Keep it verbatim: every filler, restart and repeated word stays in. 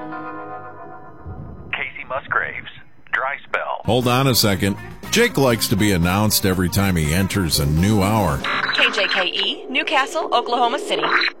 Casey Musgraves, dry spell. Hold on a second. Jake likes to be announced every time he enters a new hour. K J K E, Newcastle, Oklahoma City.